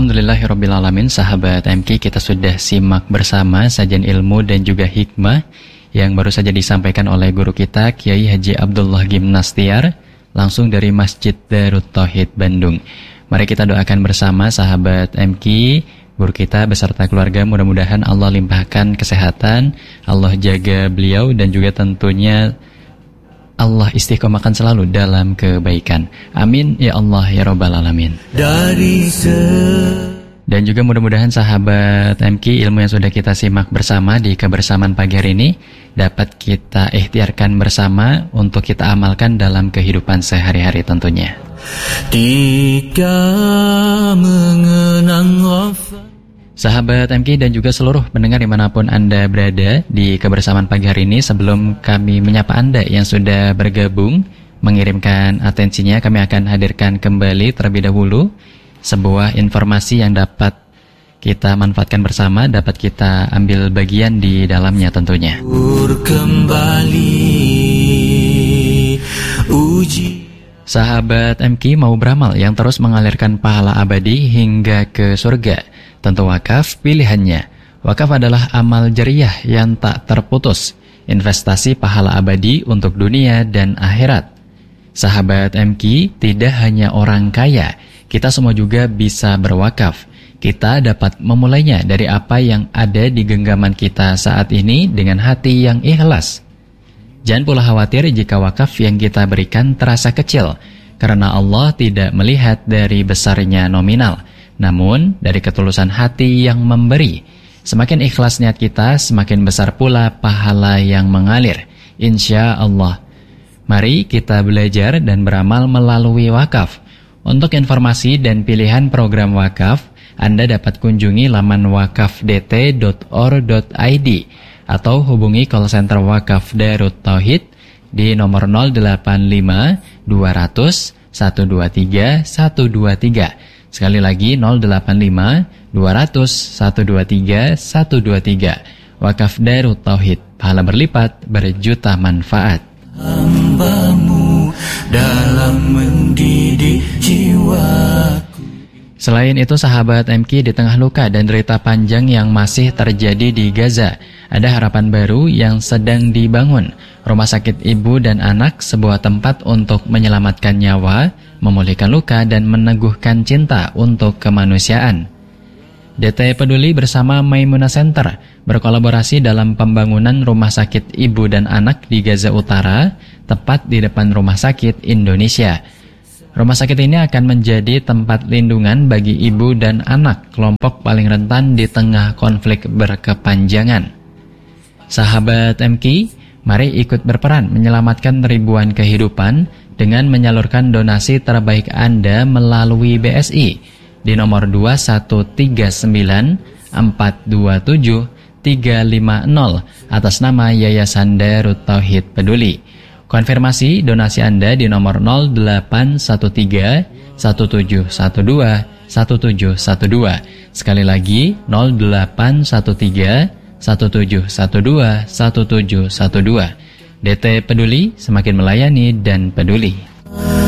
Alhamdulillahirrabbilalamin, sahabat MK, kita sudah simak bersama sajian ilmu dan juga hikmah yang baru saja disampaikan oleh guru kita Kiai Haji Abdullah Gimnastiar langsung dari Masjid Darut Tauhid Bandung. Mari kita doakan bersama sahabat MK, guru kita beserta keluarga, mudah-mudahan Allah limpahkan kesehatan, Allah jaga beliau dan juga tentunya Allah istiqomahkan selalu dalam kebaikan. Amin ya Allah ya Rabbal Alamin. Dan juga mudah-mudahan sahabat MK, ilmu yang sudah kita simak bersama di kebersamaan pagi hari ini dapat kita ikhtiarkan bersama untuk kita amalkan dalam kehidupan sehari-hari tentunya. Sahabat MK dan juga seluruh pendengar dimanapun Anda berada di kebersamaan pagi hari ini, sebelum kami menyapa Anda yang sudah bergabung mengirimkan atensinya, kami akan hadirkan kembali terlebih dahulu sebuah informasi yang dapat kita manfaatkan bersama, dapat kita ambil bagian di dalamnya tentunya. Sahabat MK, mau beramal yang terus mengalirkan pahala abadi hingga ke surga? Tentu wakaf pilihannya. Wakaf adalah amal jariah yang tak terputus, investasi pahala abadi untuk dunia dan akhirat. Sahabat MK, tidak hanya orang kaya, kita semua juga bisa berwakaf. Kita dapat memulainya dari apa yang ada di genggaman kita saat ini dengan hati yang ikhlas. Jangan pula khawatir jika wakaf yang kita berikan terasa kecil, karena Allah tidak melihat dari besarnya nominal, namun dari ketulusan hati yang memberi. Semakin ikhlas niat kita, semakin besar pula pahala yang mengalir, insya Allah. Mari kita belajar dan beramal melalui wakaf. Untuk informasi dan pilihan program wakaf, Anda dapat kunjungi laman wakafdt.or.id atau hubungi call center Wakaf Darut Tauhid di nomor 085 200 123 123. Sekali lagi 085 200 123 123. Wakaf Darut Tauhid, pahala berlipat, berjuta manfaat. Hambamu dalam mendidik jiwaku. Selain itu sahabat MK, di tengah luka dan derita panjang yang masih terjadi di Gaza, ada harapan baru yang sedang dibangun. Rumah sakit ibu dan anak, sebuah tempat untuk menyelamatkan nyawa, memulihkan luka dan meneguhkan cinta untuk kemanusiaan. DT Peduli bersama Maimunah Center berkolaborasi dalam pembangunan rumah sakit ibu dan anak di Gaza Utara, tepat di depan Rumah Sakit Indonesia. Rumah sakit ini akan menjadi tempat lindungan bagi ibu dan anak, kelompok paling rentan di tengah konflik berkepanjangan. Sahabat MK, mari ikut berperan menyelamatkan ribuan kehidupan dengan menyalurkan donasi terbaik Anda melalui BSI di nomor 2139 427 350 atas nama Yayasan Darut Tauhid Peduli. Konfirmasi donasi Anda di nomor 0813 1712 1712. Sekali lagi 0813 1712 1712. DT Peduli, semakin melayani dan peduli.